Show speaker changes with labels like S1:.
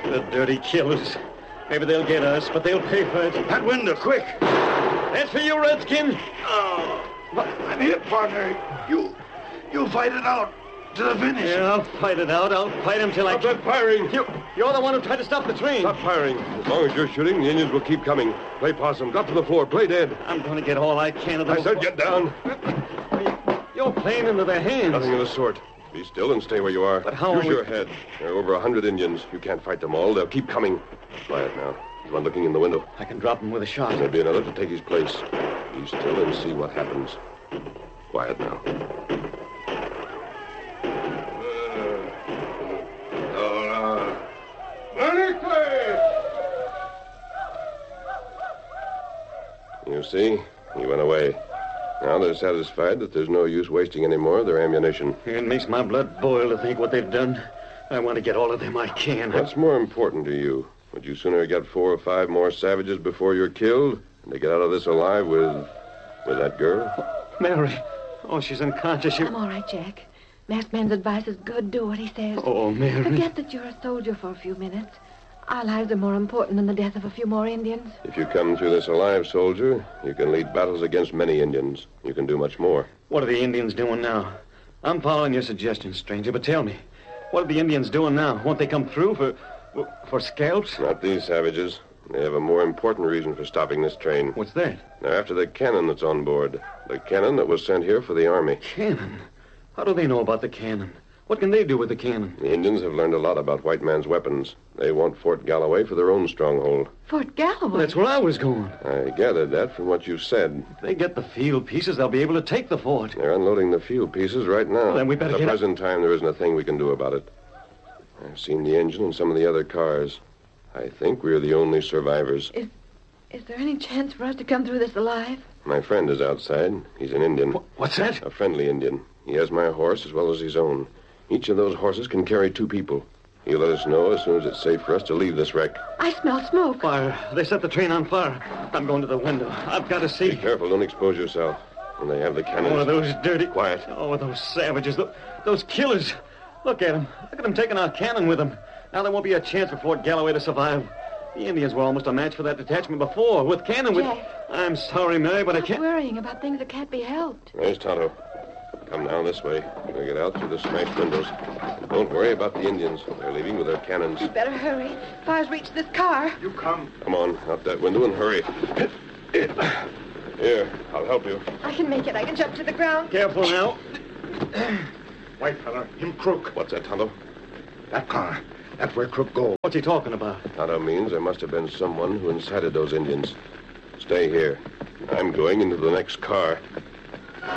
S1: The dirty killers. Maybe they'll get us, but they'll pay for it.
S2: That window, quick.
S1: That's for you, Redskin.
S2: Oh, I'm here, partner. You fight it out to the finish.
S1: Yeah, I'll fight it out. I'll fight him till
S3: Stop that firing.
S1: You're the one who tried to stop the train.
S3: Stop firing. As long as you're shooting, the Indians will keep coming. Play possum. Drop to the floor. Play dead.
S1: I'm going to get all I can of them.
S3: I said get down.
S1: You're playing into their hands.
S3: Nothing of the sort. Be still and stay where you are.
S1: But how
S3: Use
S1: are we-
S3: your head. There are over 100 Indians. You can't fight them all. They'll keep coming. Quiet now. There's one looking in the window.
S1: I can drop him with a shot.
S3: There'll be another to take his place. Be still and see what happens. Quiet now. You see? He went away. Now they're satisfied that there's no use wasting any more of their ammunition.
S1: It makes my blood boil to think what they've done. I want to get all of them I can.
S3: What's more important to you? Would you sooner get 4 or 5 more savages before you're killed than to get out of this alive with that girl?
S1: Mary. Oh, she's unconscious.
S4: I'm all right, Jack. Masked man's advice is good. Do what he says.
S1: Oh, Mary.
S4: Forget that you're a soldier for a few minutes. Our lives are more important than the death of a few more Indians.
S3: If you come through this alive, soldier, you can lead battles against many Indians. You can do much more.
S1: What are the Indians doing now? I'm following your suggestions, stranger, but tell me, what are the Indians doing now? Won't they come through for scalps?
S3: Not these savages. They have a more important reason for stopping this train.
S1: What's that?
S3: They're after the cannon that's on board. The cannon that was sent here for the army.
S1: Cannon? How do they know about the cannon? What can they do with the cannon?
S3: The Indians have learned a lot about white man's weapons. They want Fort Galloway for their own stronghold.
S4: Fort Galloway?
S1: Well, that's where I was going.
S3: I gathered that from what you said.
S1: If they get the field pieces, they'll be able to take the fort.
S3: They're unloading the field pieces right now.
S1: Well, then we better
S3: At
S1: get
S3: the
S1: up.
S3: present time, there isn't a thing we can do about it. I've seen the engine and some of the other cars. I think we're the only survivors.
S4: Is there any chance for us to come through this alive?
S3: My friend is outside. He's an Indian.
S1: What's that?
S3: A friendly Indian. He has my horse as well as his own. Each of those horses can carry 2 people. He'll let us know as soon as it's safe for us to leave this wreck.
S4: I smell smoke.
S1: Fire. They set the train on fire. I'm going to the window. I've got to see.
S3: Be careful. Don't expose yourself. And they have the cannons.
S1: Oh, those dirty...
S3: Quiet.
S1: Oh, those savages. Those killers. Look at them. Look at them taking our cannon with them. Now there won't be a chance for Fort Galloway to survive. The Indians were almost a match for that detachment before. With cannon, with...
S4: Jack.
S1: I'm sorry, Mary, but I
S4: Stop
S1: can't...
S4: worrying about things that can't be helped.
S3: There's Tonto. Come now this way. We'll get out through the smashed windows. Don't worry about the Indians. They're leaving with their cannons.
S4: You'd better hurry. Fire's reached this car.
S2: You come.
S3: Come on, out that window and hurry. Here, I'll help you.
S4: I can make it. I can jump to the ground.
S1: Careful now.
S2: White fella, him crook.
S3: What's that, Tonto?
S2: That car. That's where crook go.
S1: What's he talking about?
S3: Tonto means there must have been someone who incited those Indians. Stay here. I'm going into the next car.